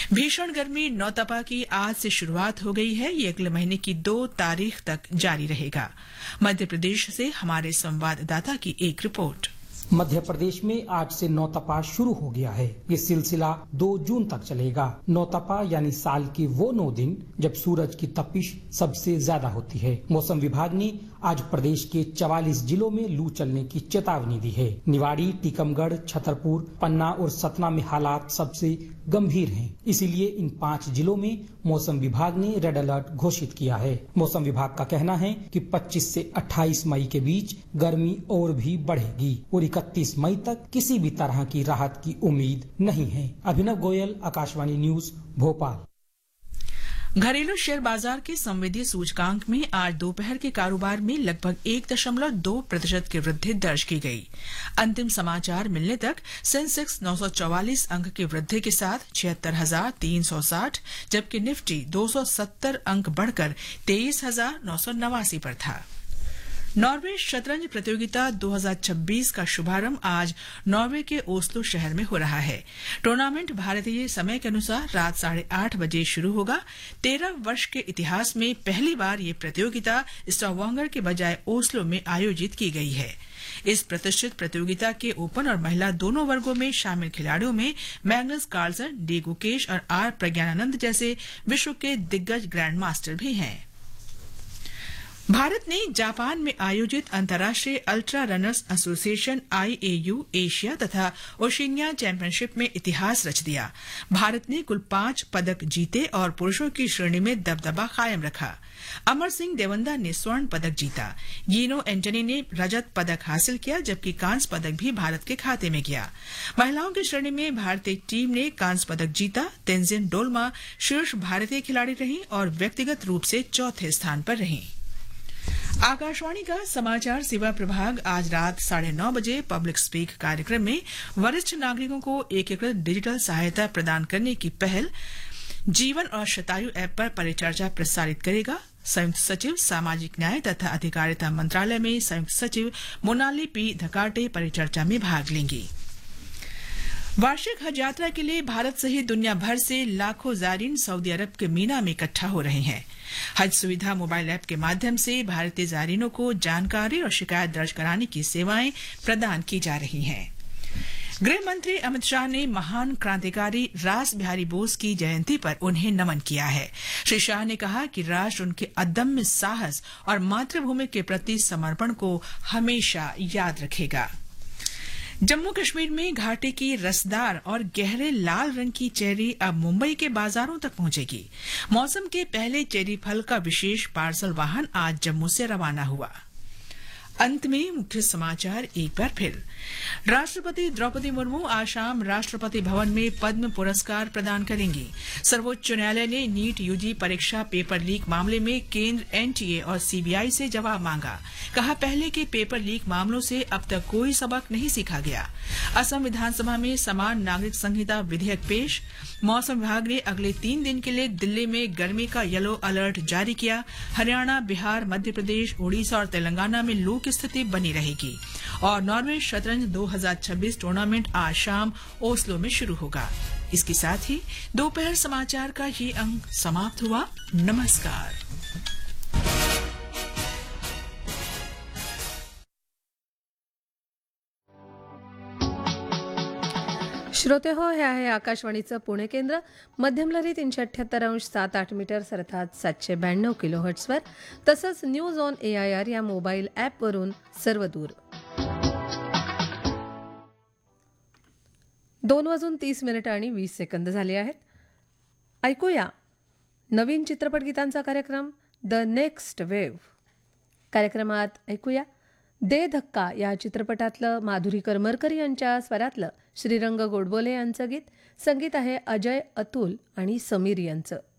भीषण गर्मी नौतपा की आज से शुरुआत हो गई है। ये अगले महीने की 2 तारीख तक जारी रहेगा। मध्य प्रदेश से हमारे संवाददाता की एक रिपोर्ट। मध्य प्रदेश में आज से नौतपा शुरू हो गया है। ये सिलसिला 2 जून तक चलेगा। नौतपा यानी साल के वो 9 दिन जब सूरज की तपिश सबसे ज्यादा होती है। मौसम विभाग ने आज प्रदेश के 44 जिलों में लू चलने की चेतावनी दी है। निवाड़ी, टीकमगढ़, छतरपुर, पन्ना और सतना में हालात सबसे गंभीर हैं। इसीलिए इन 5 जिलों में मौसम विभाग ने रेड अलर्ट घोषित किया है। मौसम विभाग का कहना है कि 25 से 28 मई के बीच गर्मी और भी बढ़ेगी और 31 मई तक किसी भी तरह की राहत की उम्मीद नहीं है। अभिनव गोयल, आकाशवाणी न्यूज, भोपाल। घरेलू शेयर बाजार के संवेदी सूचकांक में आज दोपहर के कारोबार में लगभग 1.2% की वृद्धि दर्ज की गई। अंतिम समाचार मिलने तक सेंसेक्स 944 अंक की वृद्धि के साथ 76,360, जबकि निफ्टी 270 अंक बढ़कर 23,989 पर था। नॉर्वे शतरंज प्रतियोगिता 2026 का शुभारंभ आज नॉर्वे के ओस्लो शहर में हो रहा है। टूर्नामेंट भारतीय समय के अनुसार रात 8:30 बजे शुरू होगा। 13 वर्ष के इतिहास में पहली बार ये प्रतियोगिता स्टावांगर के बजाय ओस्लो में आयोजित की गई है। इस प्रतिष्ठित प्रतियोगिता के ओपन और महिला दोनों वर्गों में शामिल खिलाड़ियों में मैग्नस कार्लसन, डी गुकेश और आर प्रज्ञानंद जैसे विश्व के दिग्गज ग्रैंड मास्टर भी हैं। भारत ने जापान में आयोजित अंतर्राष्ट्रीय ultra runners association IAU Asia तथा ओशिनिया चैंपियनशिप में इतिहास रच दिया। भारत ने कुल 5 पदक जीते और पुरुषों की श्रेणी में दबदबा कायम रखा। अमर सिंह देवंदा ने स्वर्ण पदक जीता। गीनो एंटनी ने रजत पदक हासिल किया, जबकि कांस्य पदक भी भारत के खाते में गया। महिलाओं की श्रेणी में भारतीय टीम ने कांस्य पदक जीता। तेंजिन डोलमा शीर्ष भारतीय खिलाड़ी रहीं और व्यक्तिगत रूप से चौथे स्थान पर रहीं। आकाशवाणी का समाचार सेवा प्रभाग आज रात 9:30 बजे पब्लिक स्पीक कार्यक्रम में वरिष्ठ नागरिकों को एकीकृत डिजिटल सहायता प्रदान करने की पहल जीवन और शतायु ऐप पर परिचर्चा प्रसारित करेगा। संयुक्त सचिव सामाजिक न्याय तथा अधिकारिता मंत्रालय में संयुक्त सचिव मोनाली पी धकाटे परिचर्चा में भाग लेंगी। वार्षिक हज यात्रा के लिए भारत सहित दुनिया भर से लाखों ज़ायरीन सऊदी अरब के मीना में इकट्ठा हो रहे हैं। हज सुविधा मोबाइल ऐप के माध्यम से भारतीय ज़ायरीनों को जानकारी और शिकायत दर्ज कराने की सेवाएं प्रदान की जा रही हैं। गृह मंत्री अमित शाह ने महान क्रांतिकारी रास बिहारी बोस की जयंती पर उन्हें नमन किया है। श्री शाह ने कहा कि राष्ट्र उनके अदम्य साहस और मातृभूमि के प्रति समर्पण को हमेशा याद रखेगा। जम्मू कश्मीर में घाटे की रसदार और गहरे लाल रंग की चेरी अब मुंबई के बाजारों तक पहुंचेगी। मौसम के पहले चेरी फल का विशेष पार्सल वाहन आज जम्मू से रवाना हुआ। अंत में मुख्य समाचार एक बार फिर। राष्ट्रपति द्रौपदी मुर्मू आज शाम राष्ट्रपति भवन में पद्म पुरस्कार प्रदान करेंगी। सर्वोच्च न्यायालय ने नीट यूजी परीक्षा पेपर लीक मामले में केंद्र, एनटीए और सीबीआई से जवाब मांगा। कहा, पहले के पेपर लीक मामलों से अब तक कोई सबक नहीं सीखा गया। असम विधानसभा में समान नागरिक संहिता विधेयक पेश। मौसम विभाग ने अगले 3 दिन के लिए दिल्ली में गर्मी का येलो अलर्ट जारी किया। हरियाणा, बिहार, मध्य प्रदेश, उड़ीसा और तेलंगाना में लू की स्थिति बनी रहेगी। और नॉर्वे शतरंज 2026 टूर्नामेंट आज शाम ओस्लो में शुरू होगा। इसके साथ ही दोपहर समाचार का ये अंक समाप्त हुआ। नमस्कार। श्रोते हो, हे आहे आकाशवाणीचं पुणे केंद्र. मध्यमलहरी 378.7 मीटर्स अर्थात 792 किलोहर्ट्झवर, तसंच न्यूज ऑन AIR या मोबाईल ॲपवरून सर्वदूर. 2:30 झाले आहेत. ऐकूया नवीन चित्रपट गीतांचा कार्यक्रम द नेक्स्ट वेव्ह. कार्यक्रमात ऐकूया दे धक्का या चित्रपटातलं माधुरी करमरकर यांच्या स्वरातलं श्रीरंग गोडबोले यांचं गीत. संगीत आहे अजय, अतुल आणि समीर यांचं.